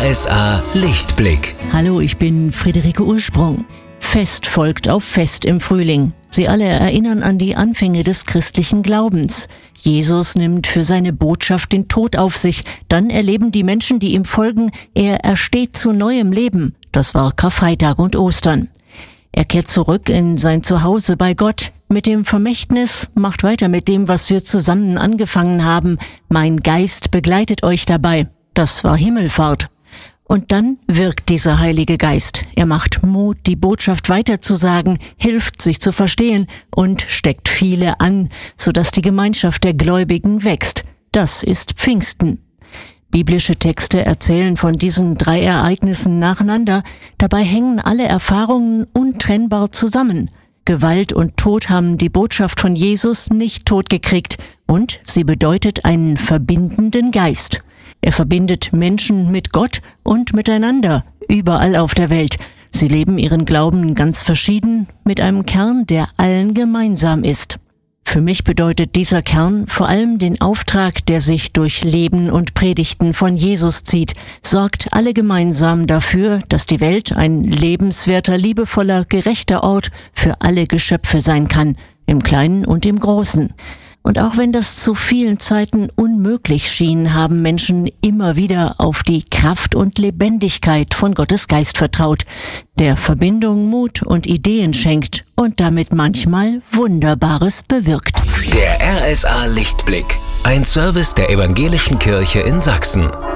RSA Lichtblick. Hallo, ich bin Friederike Ursprung. Fest folgt auf Fest im Frühling. Sie alle erinnern an die Anfänge des christlichen Glaubens. Jesus nimmt für seine Botschaft den Tod auf sich. Dann erleben die Menschen, die ihm folgen, er ersteht zu neuem Leben. Das war Karfreitag und Ostern. Er kehrt zurück in sein Zuhause bei Gott. Mit dem Vermächtnis: macht weiter mit dem, was wir zusammen angefangen haben. Mein Geist begleitet euch dabei. Das war Himmelfahrt. Und dann wirkt dieser Heilige Geist. Er macht Mut, die Botschaft weiterzusagen, hilft, sich zu verstehen und steckt viele an, sodass die Gemeinschaft der Gläubigen wächst. Das ist Pfingsten. Biblische Texte erzählen von diesen 3 Ereignissen nacheinander. Dabei hängen alle Erfahrungen untrennbar zusammen. Gewalt und Tod haben die Botschaft von Jesus nicht totgekriegt und sie bedeutet einen verbindenden Geist. Er verbindet Menschen mit Gott und miteinander, überall auf der Welt. Sie leben ihren Glauben ganz verschieden, mit einem Kern, der allen gemeinsam ist. Für mich bedeutet dieser Kern vor allem den Auftrag, der sich durch Leben und Predigten von Jesus zieht. Sorgt alle gemeinsam dafür, dass die Welt ein lebenswerter, liebevoller, gerechter Ort für alle Geschöpfe sein kann, im Kleinen und im Großen. Und auch wenn das zu vielen Zeiten unmöglich schien, haben Menschen immer wieder auf die Kraft und Lebendigkeit von Gottes Geist vertraut, der Verbindung Mut und Ideen schenkt und damit manchmal Wunderbares bewirkt. Der RSA Lichtblick, ein Service der Evangelischen Kirche in Sachsen.